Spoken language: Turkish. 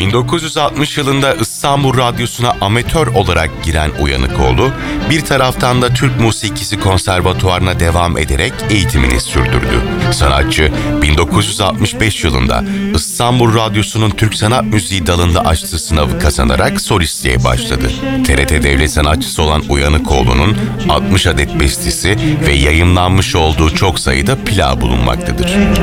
1960 yılında İstanbul Radyosu'na amatör olarak giren Uyanıkoğlu, bir taraftan da Türk Musikisi Konservatuvarı'na devam ederek eğitimini sürdürdü. Sanatçı, 1965 yılında İstanbul Radyosu'nun Türk Sanat Müziği dalında açtığı sınavı kazanarak solistliğe başladı. TRT devlet sanatçısı olan Uyanıkoğlu'nun 60 adet bestesi ve yayımlanmış olduğu çok sayıda plağı bulunmaktadır.